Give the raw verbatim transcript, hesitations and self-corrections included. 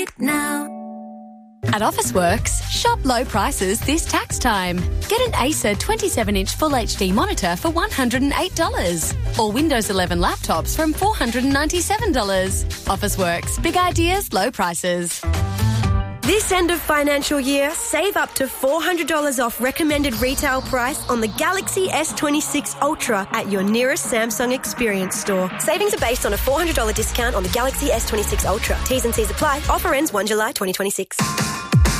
now. At Officeworks, shop low prices this tax time. Get an Acer twenty-seven inch Full H D monitor for one hundred eight dollars or Windows eleven laptops from four hundred ninety-seven dollars. Officeworks, big ideas, low prices. This end of financial year, save up to four hundred dollars off recommended retail price on the Galaxy S twenty-six Ultra at your nearest Samsung Experience store. Savings are based on a four hundred dollars discount on the Galaxy S twenty-six Ultra. T's and C's apply. Offer ends the first of July twenty twenty-six.